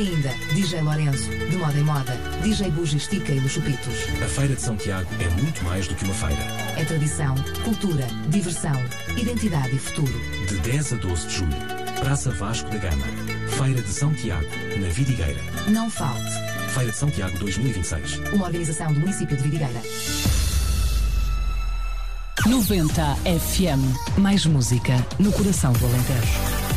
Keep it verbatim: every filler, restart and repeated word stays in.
ainda, D J Lourenço, de moda em moda, D J Bugi Estica e Los Chupitos. A Feira de São Tiago é muito mais do que uma feira. É tradição, cultura, diversão, identidade e futuro. De dez a doze de julho, Praça Vasco da Gama. Feira de São Tiago, na Vidigueira. Não falte. Feira de São Tiago dois mil e vinte e seis. Uma organização do município de Vidigueira. noventa F M. Mais música no coração do Alentejo.